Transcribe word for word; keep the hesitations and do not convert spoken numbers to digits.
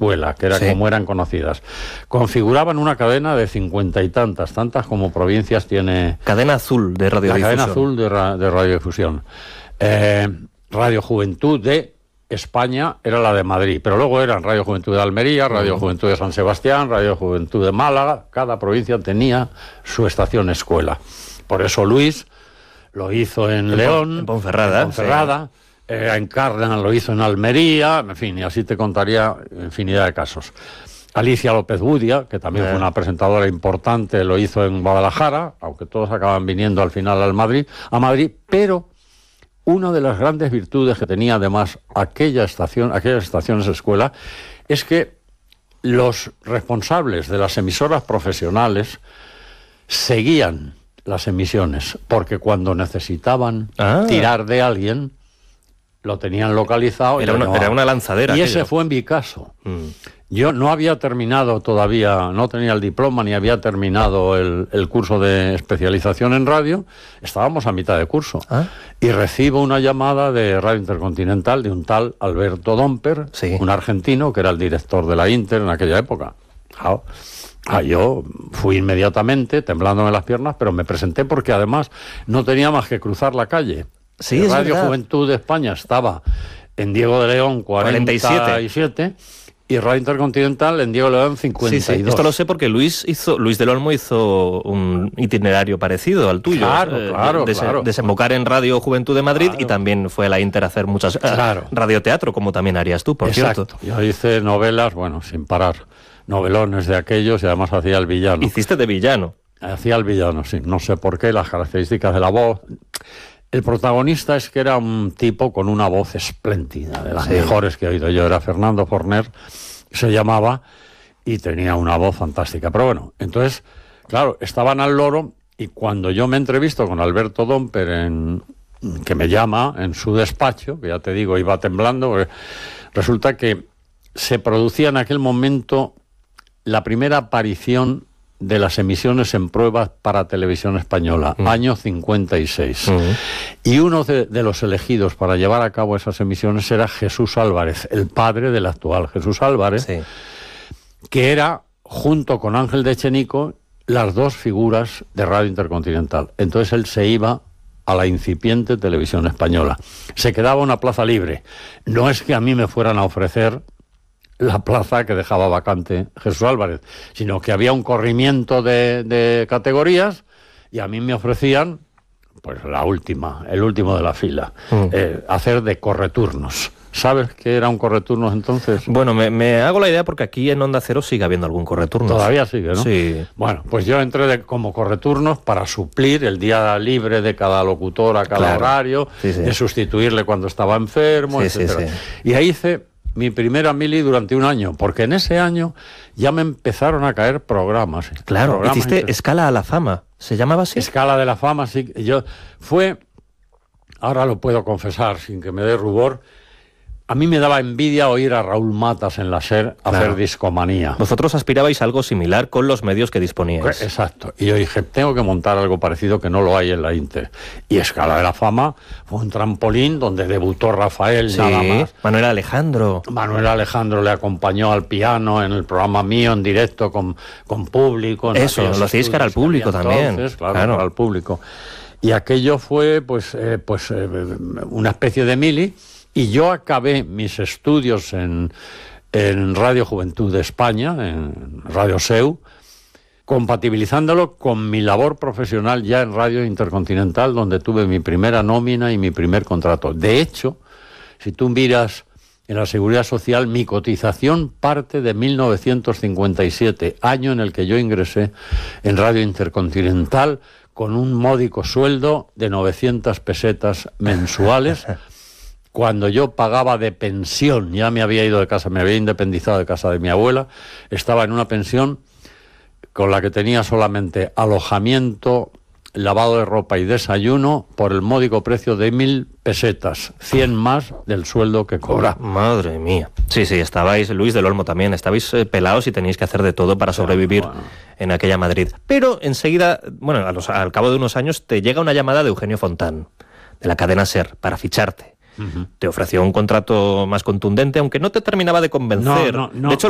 escuela, que era sí. como eran conocidas. Configuraban una cadena de cincuenta y tantas, tantas como provincias tiene... Cadena Azul de radiodifusión. La cadena Azul de, ra de radiodifusión. Eh, Radio Juventud de España era la de Madrid, pero luego eran Radio Juventud de Almería, Radio uh-huh. Juventud de San Sebastián, Radio Juventud de Málaga. Cada provincia tenía su estación escuela. Por eso Luis lo hizo en, en León, en Ponferrada, en Ponferrada sí. eh, Encarna lo hizo en Almería, en fin, y así te contaría infinidad de casos. Alicia López Budia, que también yeah. fue una presentadora importante, lo hizo en Guadalajara, aunque todos acaban viniendo al final al Madrid, a Madrid, pero una de las grandes virtudes que tenía además aquella estación, aquellas estaciones de escuela, es que los responsables de las emisoras profesionales seguían las emisiones, porque cuando necesitaban ah. tirar de alguien, lo tenían localizado. Era, y una, era una lanzadera. Y aquello. Ese fue en mi caso. Mm. Yo no había terminado todavía, no tenía el diploma ni había terminado el, el curso de especialización en radio. Estábamos a mitad de curso. ¿Ah? Y recibo una llamada de Radio Intercontinental de un tal Alberto Domper, sí. un argentino que era el director de la Inter en aquella época. Ah, ah, yo fui inmediatamente, temblándome las piernas, pero me presenté porque además no tenía más que cruzar la calle. Sí, Radio verdad. Juventud de España estaba en Diego de León cuarenta y siete y Radio Intercontinental en Diego de León cincuenta y dos. Sí, sí. Esto lo sé porque Luis hizo Luis del Olmo hizo un itinerario parecido al tuyo. Claro, eh, claro, des claro. Desembocar en Radio Juventud de Madrid claro. y también fue a la Inter a hacer muchas claro. eh, radioteatro, como también harías tú, por Exacto. cierto. Yo hice novelas, bueno, sin parar, novelones de aquellos y además hacía el villano. Hiciste de villano. Hacía el villano, sí. No sé por qué, las características de la voz. El protagonista es que era un tipo con una voz espléndida, de las sí. mejores que he oído yo. Era Fernando Forner, se llamaba, y tenía una voz fantástica. Pero bueno, entonces, claro, estaban al loro, y cuando yo me entrevisto con Alberto Domper, en, que me llama en su despacho, que ya te digo, iba temblando, porque resulta que se producía en aquel momento la primera aparición de las emisiones en pruebas para Televisión Española, mm. año cincuenta y seis. Mm. Y uno de, de los elegidos para llevar a cabo esas emisiones era Jesús Álvarez, el padre del actual Jesús Álvarez, sí. que era, junto con Ángel de Echenico, las dos figuras de Radio Intercontinental. Entonces él se iba a la incipiente Televisión Española. Se quedaba una plaza libre. No es que a mí me fueran a ofrecer la plaza que dejaba vacante Jesús Álvarez, sino que había un corrimiento de, de categorías y a mí me ofrecían pues la última, el último de la fila, mm. eh, hacer de correturnos. ¿Sabes qué era un correturnos entonces? Bueno, me, me hago la idea porque aquí en Onda Cero sigue habiendo algún correturnos. Todavía sigue, ¿no? Sí. Bueno, pues yo entré de, como correturnos para suplir el día libre de cada locutor a cada claro. horario, sí, sí. de sustituirle cuando estaba enfermo, sí, etcétera. Sí, sí. Y ahí hice mi primera mili durante un año, porque en ese año ya me empezaron a caer programas. Claro, programas hiciste inter... Escala a la Fama, ¿se llamaba así? Escala de la Fama, sí. Yo, fue, ahora lo puedo confesar sin que me dé rubor, a mí me daba envidia oír a Raúl Matas en la SER claro. hacer Discomanía. Vosotros aspirabais a algo similar con los medios que disponíais. Exacto. Y yo dije, tengo que montar algo parecido que no lo hay en la Inter. Y Escala de la Fama fue un trampolín donde debutó Rafael, sí, nada más. Manuel Alejandro. Manuel Alejandro le acompañó al piano en el programa mío en directo con, con público. Eso, lo hacéis cara al público también. Entonces, claro, claro, para el público. Y aquello fue pues, eh, pues eh, una especie de mili. Y yo acabé mis estudios en, en Radio Juventud de España, en Radio S E U, compatibilizándolo con mi labor profesional ya en Radio Intercontinental, donde tuve mi primera nómina y mi primer contrato. De hecho, si tú miras en la Seguridad Social, mi cotización parte de mil novecientos cincuenta y siete, año en el que yo ingresé en Radio Intercontinental con un módico sueldo de novecientas pesetas mensuales, cuando yo pagaba de pensión, ya me había ido de casa, me había independizado de casa de mi abuela, estaba en una pensión con la que tenía solamente alojamiento, lavado de ropa y desayuno por el módico precio de mil pesetas, cien más del sueldo que cobra. Madre mía. Sí, sí, estabais, Luis del Olmo también, estabais eh, pelados y teníais que hacer de todo para sobrevivir bueno, bueno. en aquella Madrid. Pero enseguida, bueno, a los, al cabo de unos años, te llega una llamada de Eugenio Fontán, de la cadena SER, para ficharte. Uh-huh. Te ofreció un contrato más contundente, aunque no te terminaba de convencer. No, no, no. De hecho,